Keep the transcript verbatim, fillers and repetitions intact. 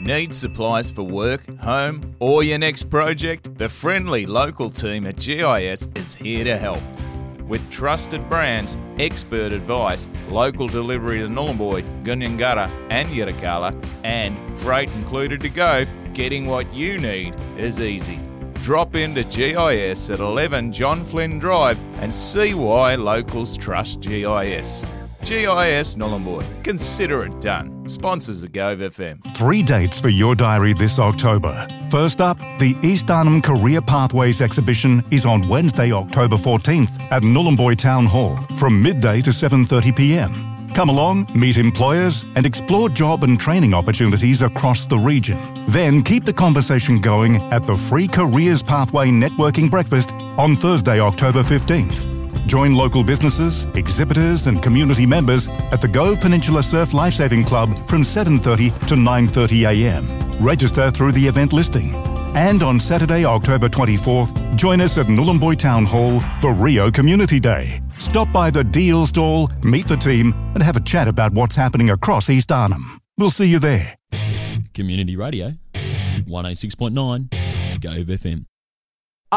Need supplies for work, home, or your next project? The friendly local team at G I S is here to help. With trusted brands, expert advice, local delivery to Nhulunbuy, Gunyangara and Yirrakala, and freight included to go, getting what you need is easy. Drop into G I S at eleven John Flynn Drive and see why locals trust G I S. G I S Nhulunbuy. Consider it done. Sponsors of Gove F M. Three dates for your diary this October. First up, the East Arnhem Career Pathways exhibition is on Wednesday, October fourteenth at Nhulunbuy Town Hall from midday to seven thirty p m. Come along, meet employers and explore job and training opportunities across the region. Then keep the conversation going at the Free Careers Pathway Networking Breakfast on Thursday, October fifteenth. Join local businesses, exhibitors and community members at the Gove Peninsula Surf Lifesaving Club from seven thirty to nine thirty a m. Register through the event listing. And on Saturday, October twenty-fourth, join us at Nhulunbuy Town Hall for Rio Community Day. Stop by the Deal stall, meet the team and have a chat about what's happening across East Arnhem. We'll see you there. Community Radio, one oh six point nine, Gove F M.